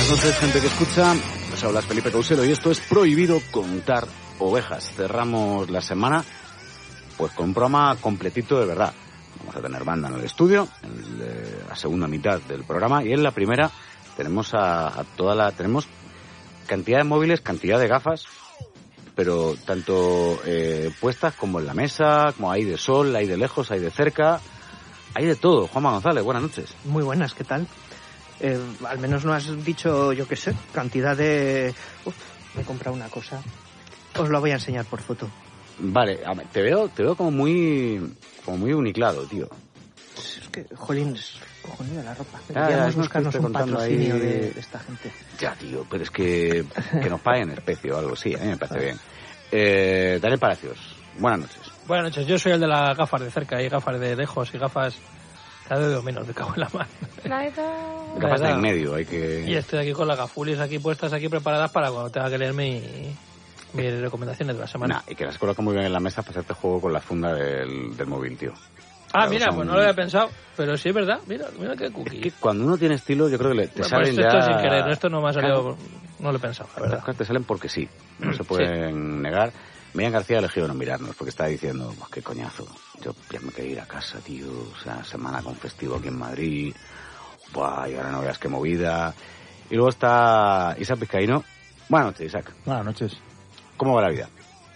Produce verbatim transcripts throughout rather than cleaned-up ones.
Buenas noches, gente que escucha. Os habla Felipe Causero y esto es Prohibido Contar Ovejas. Cerramos la semana pues con un programa completito de verdad. Vamos a tener banda en el estudio, en la segunda mitad del programa, y en la primera tenemos a, a toda la... tenemos cantidad de móviles, cantidad de gafas, pero tanto eh, puestas como en la mesa, como hay de sol, hay de lejos, hay de cerca, hay de todo. Juanma González, buenas noches. Muy buenas, ¿qué tal? Eh, al menos no has dicho, yo qué sé, cantidad de... Uf, me he comprado una cosa. Os lo voy a enseñar por foto. Vale, a ver, te veo, te veo como muy, como muy uniclado, tío. Es que, jolín, es cojonuda la ropa. Ya, Deberíamos ya, buscarnos un patrocinio ahí... de, de esta gente. Ya, tío, pero es que, que nos paguen en especie o algo, sí, a mí me parece bien. Eh, Daniel Palacios, buenas noches. Buenas noches, yo soy el de las gafas de cerca y gafas de lejos y gafas... Cada vez veo menos, me cago en la mano. Gafas de en medio, hay que... Y estoy aquí con las gafulis aquí puestas, aquí preparadas para cuando tenga que leer mi, mis recomendaciones de la semana. Nah, y que las coloca muy bien en la mesa para hacerte juego con la funda del, del móvil, tío. Ah, Claro, mira, son... pues no lo había pensado, pero sí es verdad, mira, mira qué cookie. Es que cuando uno tiene estilo, yo creo que le, te bueno, salen pues esto ya... sin querer, esto no me ha salido, Claro. no lo he pensado, la verdad. Estas cosas te salen porque sí, no se pueden sí. negar. Miriam García ha elegido no mirarnos porque está diciendo, pues qué coñazo, yo ya me quería ir a casa, tío, o sea, semana con festivo aquí en Madrid, buah, y ahora no veas qué movida. Y luego está Isaac Vizcaíno. Buenas noches, Isaac. Buenas noches. ¿Cómo va la vida?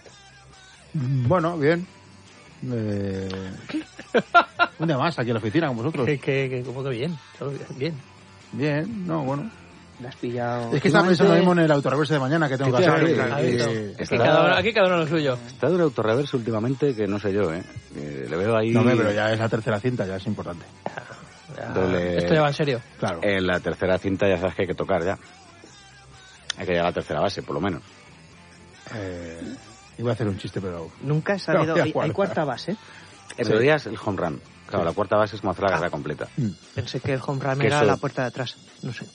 Bueno, bien. Eh... Un día más aquí en la oficina con vosotros. Que, que, que como que bien, solo bien. Bien, no, bueno. ¿La has pillado? Es que estaba pensando mismo en el autorreverse de mañana que tengo que hacer. Sí, claro, sí, y... sí. Aquí, cada uno, aquí cada uno lo suyo. Está de un autorreverse últimamente que no sé yo, ¿eh? eh le veo ahí... No, pero ya es la tercera cinta, ya es importante. Ya, Doble... Esto ya va en serio. Claro. En la tercera cinta ya sabes que hay que tocar ya. Hay que llegar a la tercera base, por lo menos. Eh... Iba a hacer un chiste, pero... Nunca he sabido... No, hay, hay cuarta base. En Sí. realidad es el home run. Claro, Sí. la cuarta base es como hacer la Ah. carrera completa. Mm. Pensé que el home run Que era eso- la puerta de atrás. No sé.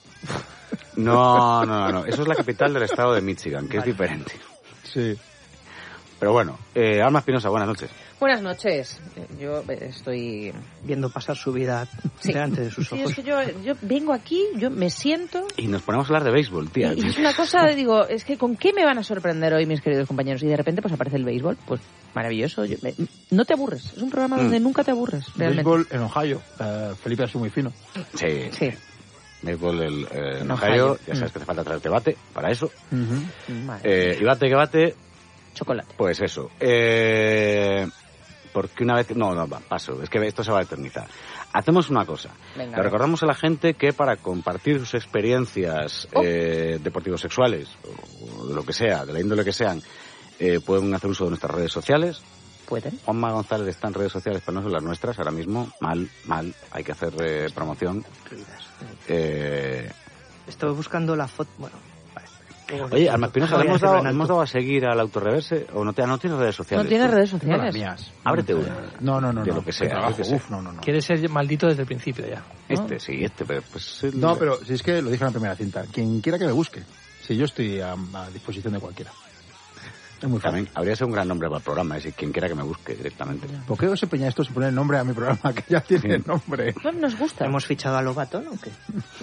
No, no, no, no. Eso es la capital del estado de Michigan, que Vale. es diferente. Sí. Pero bueno, eh, Alma Espinosa, buenas noches. Buenas noches. Yo estoy... Viendo pasar su vida Sí. delante de sus Sí, ojos. es que yo, yo vengo aquí, yo me siento... Y nos ponemos a hablar de béisbol, tía. Y, y es una cosa, digo, es que ¿con qué me van a sorprender hoy mis queridos compañeros? Y de repente pues aparece el béisbol, pues maravilloso. Yo- me- no te aburres, es un programa donde Mm. nunca te aburres, realmente. Béisbol en Ohio. Eh, Felipe ha sido muy fino. Sí, Sí. béisbol el, eh, en En Ohio. Ohio. Ya sabes Mm. que te falta traer debate para eso. Uh-huh. Madre Eh, y bate que bate, Chocolate. pues eso. Eh, porque una vez... No, no, va, paso. Es que esto se va a eternizar. Hacemos una cosa. Venga, Le recordamos a la gente que para compartir sus experiencias Oh. eh, deportivos sexuales, o de lo que sea, de la índole que sean, eh, pueden hacer uso de nuestras redes sociales. ¿Pueden? Juanma González está en redes sociales, pero no son las nuestras ahora mismo. Mal, mal. Hay que hacer eh, promoción. Eh, Estoy buscando la foto... Bueno, vale. oye, Alma Espinosa, ¿le Voy a hemos hacerlo dado, en ¿le hemos alto. dado a seguir al autorreverse? ¿O no, te, no tienes redes sociales? No tiene tú? redes Tengo las sociales. mías. Ábrete una. No, no, no. De no. lo que sea, De trabajo. yo que sé. Uf, no, no, no. Quiere ser maldito desde el principio ya. ¿no? Este, sí, este, pero pues... el- No, pero si es que lo dije en la primera cinta. Quien quiera que me busque. Si yo estoy a, a disposición de cualquiera. Es muy fácil. También habría sido un gran nombre para el programa, es decir, quien quiera que me busque directamente. ¿Por qué os empeñáis esto en poner nombre a mi programa que ya tiene Sí. nombre? No nos gusta. ¿Hemos fichado a Lobato, no? ¿O qué?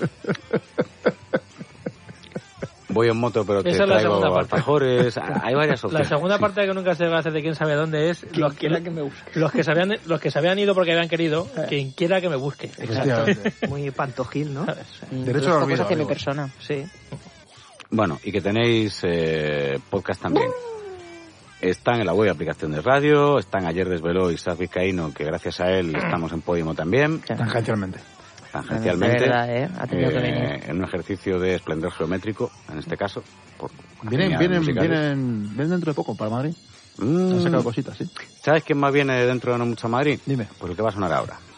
Voy en moto, pero te Esa es la traigo segunda parte. alfajores. Hay varias La opciones. segunda parte que nunca se va a hacer de quién sabe dónde es los que, quiera que me busque. los que se habían los que se habían ido porque habían querido, quien quiera que me busque. Efectivamente. Muy pantojil, ¿no? Mm, Derecho los al focos olvido, hacia mi amigos. persona. Sí. Bueno, y que tenéis eh, podcast también. Están en la web aplicación de radio, están ayer desveló Isaac Vizcaíno, que gracias a él estamos en Podimo también, Tangencialmente. tangencialmente, De verdad, ¿eh? Ha tenido que venir. en un ejercicio de esplendor geométrico, en este caso. Por Vienen, afinidades vienen, musicales. vienen, vienen dentro de poco para Madrid. Mm, Han sacado cositas, sí. ¿Sabes quién más viene dentro de no mucho a Madrid? Dime. Pues el que va a sonar ahora.